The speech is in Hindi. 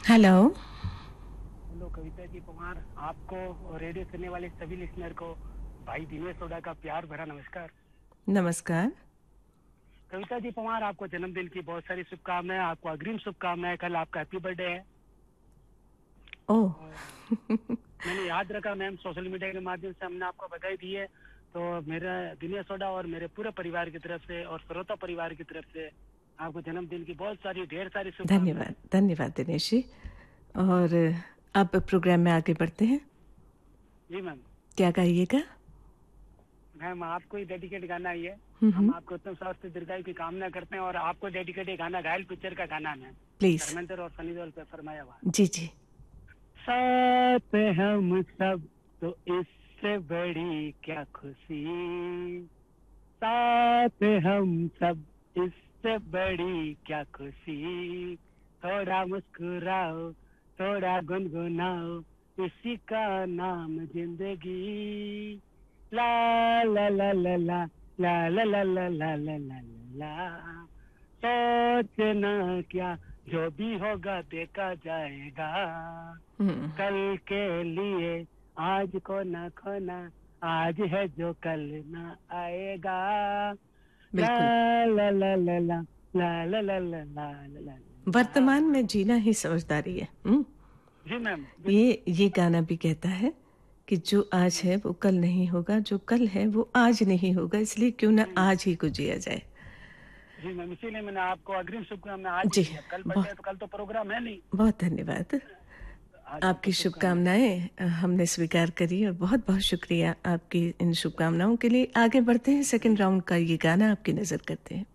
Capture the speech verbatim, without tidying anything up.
हेलो। हेलो कविता जी पवार, आपको और रेडियो सुनने वाले सभी लिसनर को भाई दिनेश सोडा का प्यार भरा नमस्कार। नमस्कार। कविता जी पवार, आपको जन्मदिन की बहुत सारी शुभकामनाएं, आपको अग्रिम शुभकामनाएं। कल आपका हैप्पी बर्थडे है। ओह। मैंने याद रखा मैम, सोशल मीडिया के माध्यम से हमने आपको बधाई दी है, तो मेरा दिनेश सोडा और मेरे पूरे परिवार की तरफ से और श्रोता परिवार की तरफ से आपको जन्मदिन की बहुत सारी ढेर सारी शुभकामनाएं। धन्यवाद, धन्यवाद दिनेश जी। और अब प्रोग्राम में आगे बढ़ते हैं। जी मैम। क्या गाइएगा? मैम आपको ही डेडिकेट गाना ही है। हम हम्म। आपको उत्तम स्वास्थ्य दीर्घायु की कामना करते हैं और आपको डेडिकेट ये गाना घायल पिक्चर का गाना है प्लीज। धर्मेंद्र और सनी देओल पे फरमाया हुआ। जी जी। साथ हम सब तो इससे बड़ी क्या खुशी, साथ हम सब इससे बड़ी क्या खुशी, थोड़ा मुस्कुराओ थोड़ा गुनगुनाओ, इसी का नाम जिंदगी। ला ला ला ला ला ला ला ला ला ला ला ला ला। सोचना क्या, जो भी होगा देखा जाएगा, हम्म। कल के लिए आज को ना खोना, आज है जो कल ना आएगा। ला बिल्कुल। ला ला ला ला ला ला ला ला ला ला ला। वर्तमान में जीना ही समझदारी है। हम्म। जी मैम। ये ये गाना भी कहता है कि जो आज है वो कल नहीं होगा, जो कल है वो आज नहीं होगा, इसलिए क्यों ना जी मैम। आज ही को जिया जाए। जी मैम, इसीलिए मैंने आपको अग्रिम शुभकामनाएं आज ही जी। दी है। कल बर्थडे बहुत है तो कल तो प्रोग्राम है नहीं, बहुत धन्यवाद। आज आपको आपकी शुभकामनाएं। शुभकामनाएं अ, हमने स्वीकार करी और बहुत बहुत शुक्रिया आपकी इन शुभकामनाओं के लिए। आगे बढ़ते हैं, सेकंड राउंड का ये गाना आपकी नजर करते हैं।